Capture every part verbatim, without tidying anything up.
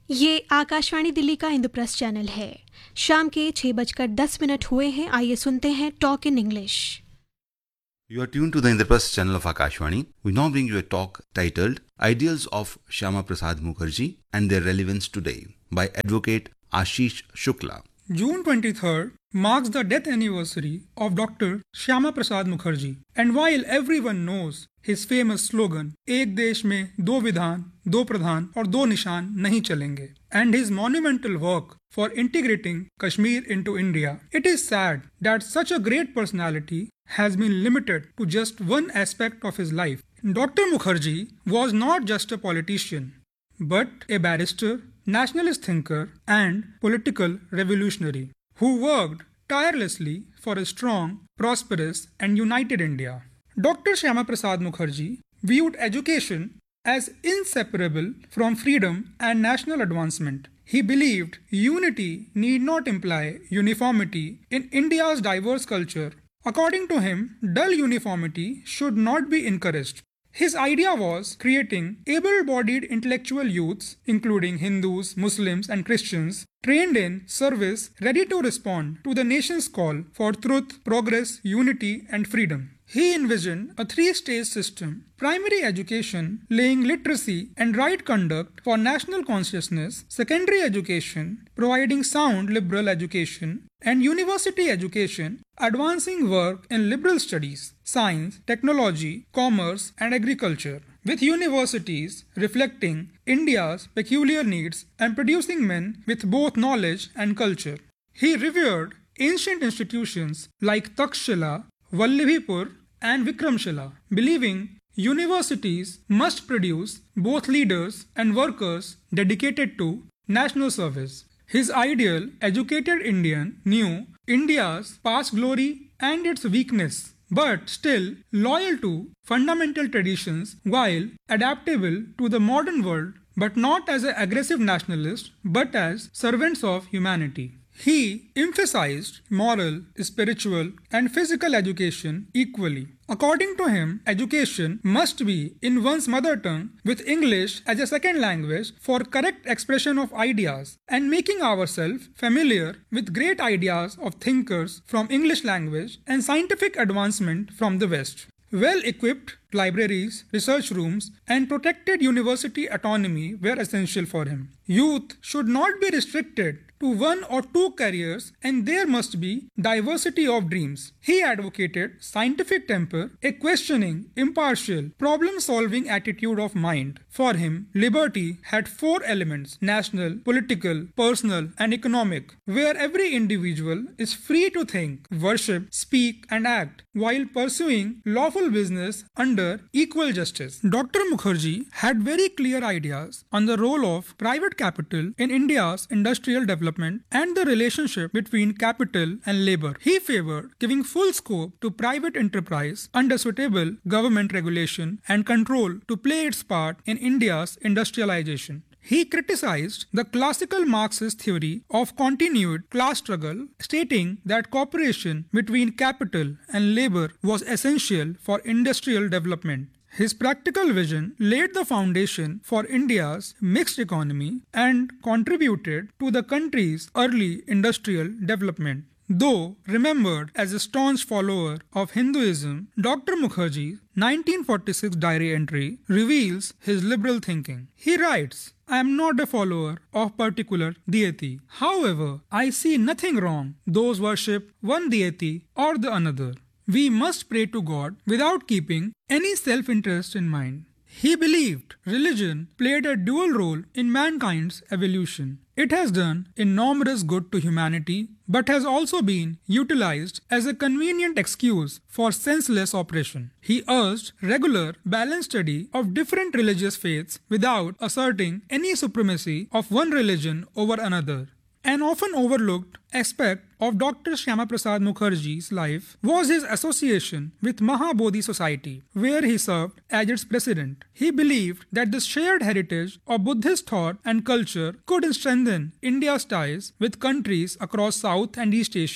ये आकाशवाणी दिल्ली का इंद्रप्रस्थ चैनल है। शाम के छह बजकर दस मिनट हुए हैं। आइए सुनते हैं talk in English. You are tuned to the Indraprasth channel of Akashvani. We now bring you a talk titled Ideals of Shyama Prasad Mukherjee and Their Relevance Today by Advocate Ashish Shukla. June twenty-third marks the death anniversary of Doctor Shyama Prasad Mukherjee. And while everyone knows his famous slogan, एक देश में दो विधान, दो प्रधान और दो निशान नहीं चलेंगे, and his monumental work for integrating Kashmir into India, it is sad that such a great personality has been limited to just one aspect of his life. Doctor Mukherjee was not just a politician, but a barrister, nationalist thinker, and political revolutionary who worked tirelessly for a strong, prosperous, and united India. Doctor Shyama Prasad Mukherjee viewed education as inseparable from freedom and national advancement. He believed unity need not imply uniformity in India's diverse culture. According to him, dull uniformity should not be encouraged. His idea was creating able-bodied intellectual youths, including Hindus, Muslims, and Christians, trained in service, ready to respond to the nation's call for truth, progress, unity, and freedom. He envisioned a three-stage system: primary education, laying literacy and right conduct for national consciousness; secondary education, providing sound liberal education; and university education, advancing work in liberal studies, science, technology, commerce, and agriculture, with universities reflecting India's peculiar needs and producing men with both knowledge and culture. He revered ancient institutions like Takshila, Vallabhipur, and Vikramshila, believing universities must produce both leaders and workers dedicated to national service. His ideal educated Indian knew India's past glory and its weakness, but still loyal to fundamental traditions while adaptable to the modern world, but not as an aggressive nationalist, but as servants of humanity. He emphasized moral, spiritual, and physical education equally. According to him, education must be in one's mother tongue, with English as a second language for correct expression of ideas, and making ourselves familiar with great ideas of thinkers from English language and scientific advancement from the West. Well-equipped libraries, research rooms, and protected university autonomy were essential for him. Youth should not be restricted to one or two careers, and there must be diversity of dreams. He advocated scientific temper, a questioning, impartial, problem-solving attitude of mind. For him, liberty had four elements: national, political, personal, and economic, where every individual is free to think, worship, speak, and act, while pursuing lawful business under equal justice. Doctor Mukherjee had very clear ideas on the role of private capital in India's industrial development and the relationship between capital and labor. He favored giving full scope to private enterprise under suitable government regulation and control to play its part in India's industrialization. He criticized the classical Marxist theory of continued class struggle, stating that cooperation between capital and labor was essential for industrial development. His practical vision laid the foundation for India's mixed economy and contributed to the country's early industrial development. Though remembered as a staunch follower of Hinduism, Doctor Mukherjee's nineteen forty-six diary entry reveals his liberal thinking. He writes, "I am not a follower of particular deity. However, I see nothing wrong those worship one deity or the another. We must pray to God without keeping any self-interest in mind." He believed religion played a dual role in mankind's evolution. It has done enormous good to humanity, but has also been utilized as a convenient excuse for senseless oppression. He urged regular, balanced study of different religious faiths without asserting any supremacy of one religion over another. An often overlooked aspect of Doctor Shyama Prasad Mukherjee's life was his association with Mahabodhi Society, where he served as its president. He believed that this shared heritage of Buddhist thought and culture could strengthen India's ties with countries across South and East Asia.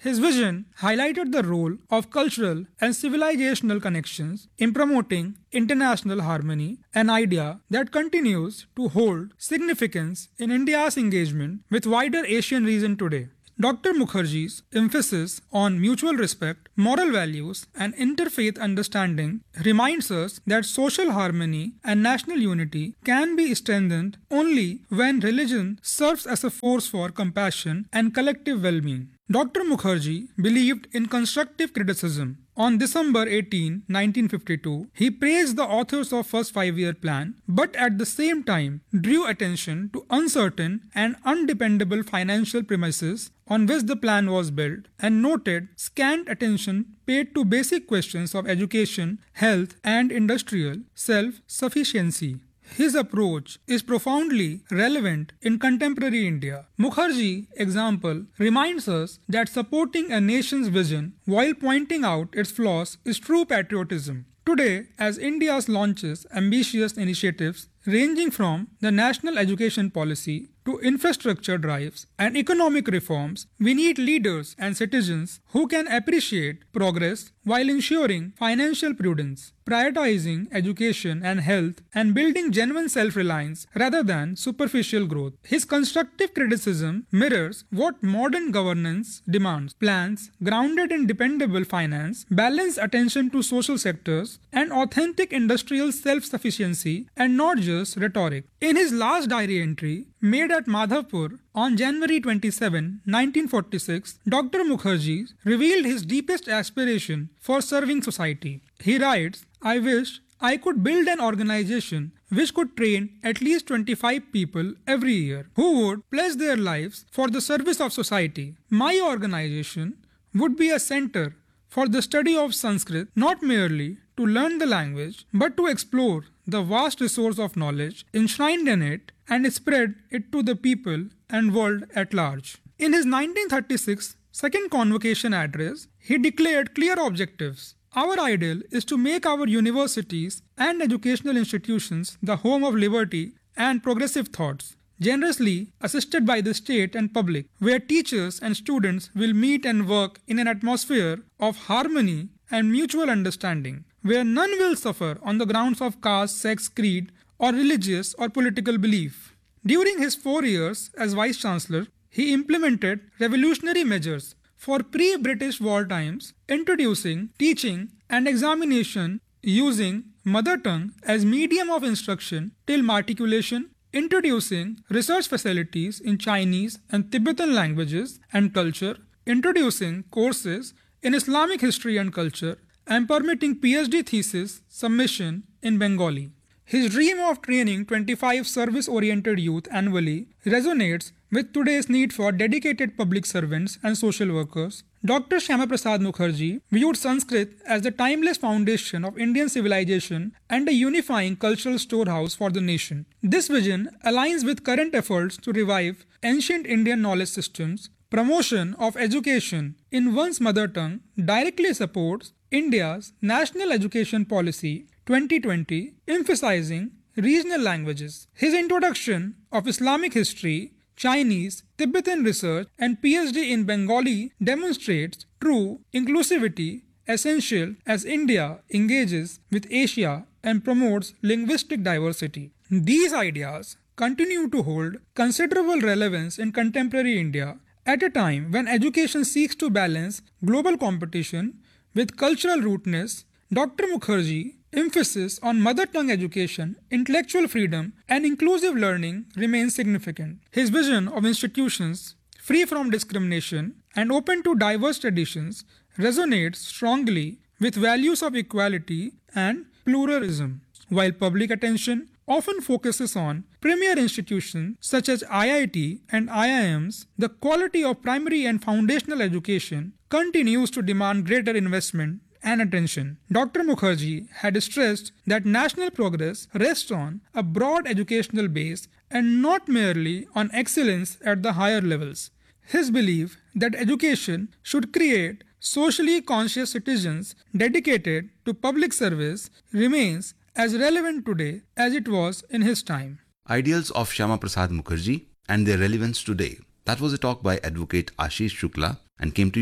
His vision highlighted the role of cultural and civilizational connections in promoting international harmony, an idea that continues to hold significance in India's engagement with wider Asian region today. Doctor Mukherjee's emphasis on mutual respect, moral values, and interfaith understanding reminds us that social harmony and national unity can be strengthened only when religion serves as a force for compassion and collective well-being. Doctor Mukherjee believed in constructive criticism. On December eighteenth, nineteen fifty-two, he praised the authors of First Five-Year Plan, but at the same time drew attention to uncertain and undependable financial premises on which the plan was built, and noted scant attention paid to basic questions of education, health, and industrial self-sufficiency. His approach is profoundly relevant in contemporary India. Mukherjee's example reminds us that supporting a nation's vision while pointing out its flaws is true patriotism. Today, as India launches ambitious initiatives ranging from the national education policy to infrastructure drives and economic reforms, we need leaders and citizens who can appreciate progress while ensuring financial prudence, prioritizing education and health, and building genuine self-reliance rather than superficial growth. His constructive criticism mirrors what modern governance demands: plans grounded in dependable finance, balanced attention to social sectors, and authentic industrial self-sufficiency, and not just rhetoric. In his last diary entry, made at Madhavpur on January twenty-seventh, nineteen forty-six, Doctor Mukherjee revealed his deepest aspiration for serving society. He writes, "I wish I could build an organization which could train at least twenty-five people every year who would pledge their lives for the service of society. My organization would be a center for the study of Sanskrit, not merely to learn the language, but to explore the vast resource of knowledge enshrined in it and spread it to the people and world at large." In his nineteen thirty-six second convocation address, he declared clear objectives. "Our ideal is to make our universities and educational institutions the home of liberty and progressive thoughts, generously assisted by the state and public, where teachers and students will meet and work in an atmosphere of harmony and mutual understanding, where none will suffer on the grounds of caste, sex, creed, or religious or political belief." During his four years as Vice-Chancellor, he implemented revolutionary measures for pre-British war times, introducing teaching and examination using mother tongue as medium of instruction till matriculation, introducing research facilities in Chinese and Tibetan languages and culture, introducing courses in Islamic history and culture, and permitting PhD thesis submission in Bengali. His dream of training twenty-five service-oriented youth annually resonates with today's need for dedicated public servants and social workers. Doctor Shyama Prasad Mukherjee viewed Sanskrit as the timeless foundation of Indian civilization and a unifying cultural storehouse for the nation. This vision aligns with current efforts to revive ancient Indian knowledge systems. Promotion of education in one's mother tongue directly supports India's National Education Policy twenty twenty, emphasizing regional languages. His introduction of Islamic history, Chinese, Tibetan research, and PhD in Bengali demonstrates true inclusivity, essential as India engages with Asia and promotes linguistic diversity. These ideas continue to hold considerable relevance in contemporary India at a time when education seeks to balance global competition with cultural rootedness. Doctor Mukherjee's emphasis on mother tongue education, intellectual freedom, and inclusive learning remains significant. His vision of institutions free from discrimination and open to diverse traditions resonates strongly with values of equality and pluralism. While public attention often focuses on premier institutions such as I I T and I I Ms, the quality of primary and foundational education continues to demand greater investment and attention. Doctor Mukherjee had stressed that national progress rests on a broad educational base and not merely on excellence at the higher levels. His belief that education should create socially conscious citizens dedicated to public service remains as relevant today as it was in his time. Ideals of Shyama Prasad Mukherjee and their relevance today. That was a talk by Advocate Ashish Shukla and came to you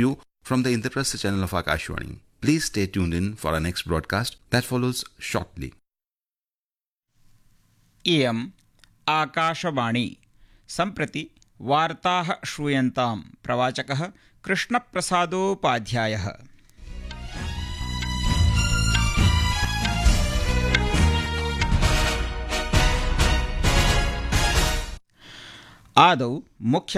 from the Indraprastha channel of Akashvani. Please stay tuned in for our next broadcast that follows shortly. इयम् आकाशवाणी सम्प्रति वार्ताः श्रूयन्तां प्रवाचकः कृष्णप्रसादोपाध्यायः। आदौ मुख्य